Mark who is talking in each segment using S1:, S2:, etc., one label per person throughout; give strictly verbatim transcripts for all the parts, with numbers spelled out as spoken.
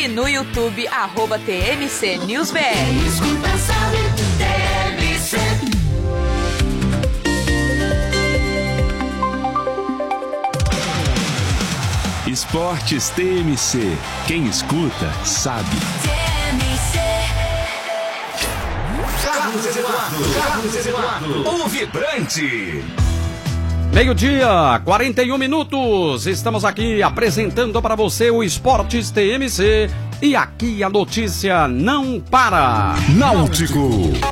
S1: E no YouTube, arroba T M C News B R.
S2: Esportes T M C. Quem escuta, sabe.
S3: T M C.
S4: Carlos Eduardo. Carlos Eduardo. O Vibrante.
S5: Meio-dia, quarenta e um minutos. Estamos aqui apresentando para você o Esportes T M C. E aqui a notícia não para.
S2: Náutico.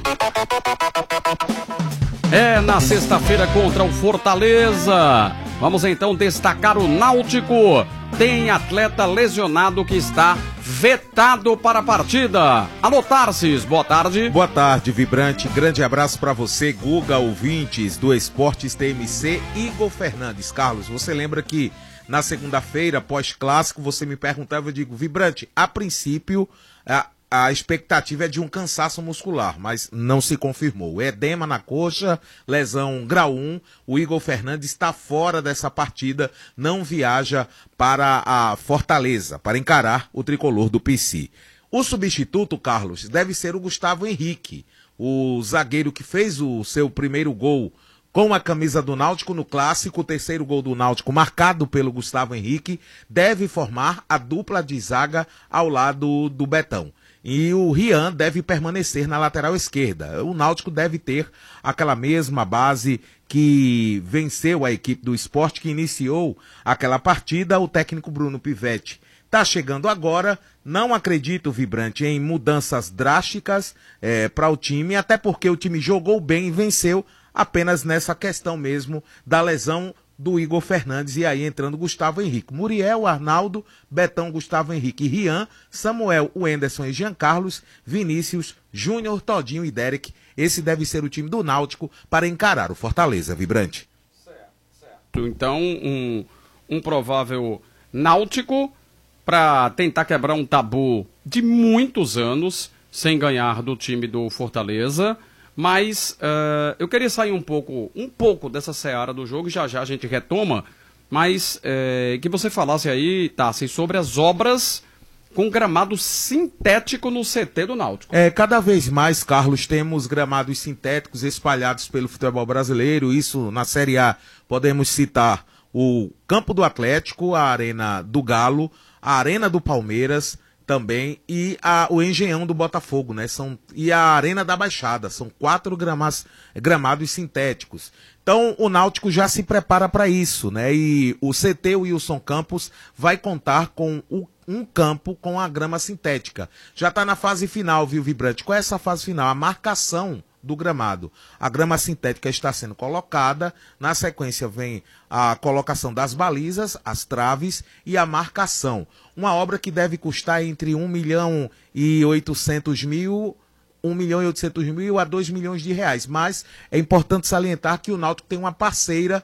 S5: É na sexta-feira contra o Fortaleza. Vamos então destacar o Náutico. Tem atleta lesionado que está vetado para a partida. Alô, Tarsis, boa tarde.
S6: Boa tarde, Vibrante. Grande abraço para você, Guga, ouvintes do Esportes T M C. Igor Fernandes. Carlos, você lembra que na segunda-feira, pós-clássico, você me perguntava, eu digo, Vibrante, a princípio, a, a expectativa é de um cansaço muscular, mas não se confirmou. Edema na coxa, lesão grau um, o Igor Fernandes está fora dessa partida, não viaja para a Fortaleza, para encarar o tricolor do P C. O substituto, Carlos, deve ser o Gustavo Henrique, o zagueiro que fez o seu primeiro gol com a camisa do Náutico no Clássico. O terceiro gol do Náutico, marcado pelo Gustavo Henrique, deve formar a dupla de zaga ao lado do Betão. E o Rian deve permanecer na lateral esquerda. O Náutico deve ter aquela mesma base que venceu a equipe do Sport, que iniciou aquela partida, o técnico Bruno Pivetti. Está chegando agora, não acredito, Vibrante, em mudanças drásticas é, para o time, até porque o time jogou bem e venceu, apenas nessa questão mesmo da lesão do Igor Fernandes, e aí entrando Gustavo Henrique. Muriel, Arnaldo, Betão, Gustavo Henrique e Rian, Samuel, o Enderson e Jean Carlos, Vinícius, Júnior, Todinho e Derek. Esse deve ser o time do Náutico para encarar o Fortaleza, Vibrante.
S5: Certo, certo. Então, um, um provável Náutico para tentar quebrar um tabu de muitos anos sem ganhar do time do Fortaleza. Mas uh, eu queria sair um pouco, um pouco dessa seara do jogo, e já já a gente retoma, mas uh, que você falasse aí, Tassi, sobre as obras com gramado sintético no C T do Náutico.
S6: É, cada vez mais, Carlos, temos gramados sintéticos espalhados pelo futebol brasileiro. Isso na Série A podemos citar o Campo do Atlético, a Arena do Galo, a Arena do Palmeiras também, e a, o Engenhão do Botafogo, né? São, e a Arena da Baixada. São quatro gramas, gramados sintéticos. Então o Náutico já se prepara para isso, né? E o C T, o Wilson Campos, vai contar com o, um campo com a grama sintética. Já está na fase final, viu, Vibrante? Qual é essa fase final? A marcação do gramado. A grama sintética está sendo colocada, na sequência vem a colocação das balizas, as traves e a marcação. Uma obra que deve custar entre um milhão e oitocentos mil, um milhão e oitocentos mil a dois milhões de reais. Mas é importante salientar que o Náutico tem uma parceira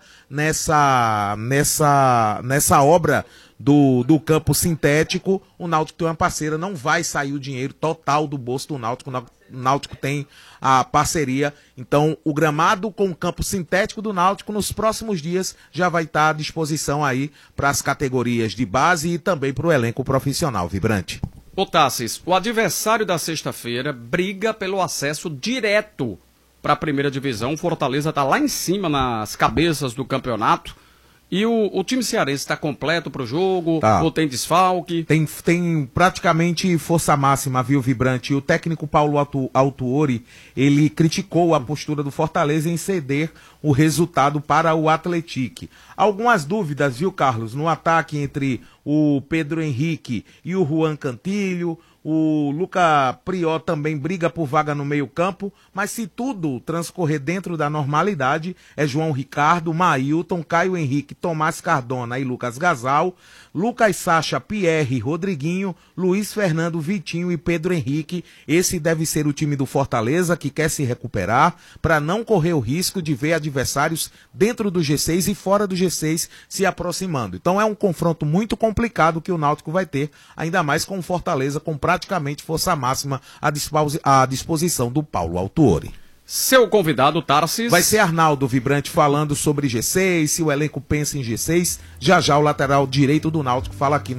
S6: nessa, nessa, nessa obra do, do campo sintético. O Náutico tem uma parceira, não vai sair o dinheiro total do bolso do Náutico. O Náutico tem a parceria. Então o gramado com o campo sintético do Náutico nos próximos dias já vai estar à disposição aí para as categorias de base e também para o elenco profissional, Vibrante.
S5: Ô Tassis, o adversário da sexta-feira briga pelo acesso direto para a primeira divisão. O Fortaleza está lá em cima nas cabeças do campeonato. E o, o time cearense está completo para o jogo? Tá. Ou tem desfalque?
S6: Tem, tem praticamente força máxima, viu, Vibrante? E o técnico Paulo Autu, Autuori, ele criticou a postura do Fortaleza em ceder o resultado para o Atlético. Algumas dúvidas, viu, Carlos, no ataque entre o Pedro Henrique e o Juan Cantilho. O Luca Prió também briga por vaga no meio-campo, mas se tudo transcorrer dentro da normalidade, é João Ricardo, Mailton, Caio Henrique, Tomás Cardona e Lucas Gasal, Lucas Sacha, Pierre, Rodriguinho, Luiz Fernando, Vitinho e Pedro Henrique. Esse deve ser o time do Fortaleza, que quer se recuperar para não correr o risco de ver adversários dentro do G seis e fora do G seis se aproximando. Então é um confronto muito complicado que o Náutico vai ter, ainda mais com o Fortaleza com praticamente força máxima à, disposi à disposição do Paulo Autuori.
S5: Seu convidado, Tarsis.
S6: Vai ser Arnaldo Vibrante falando sobre G seis, se o elenco pensa em G seis. Já já o lateral direito do Náutico fala aqui no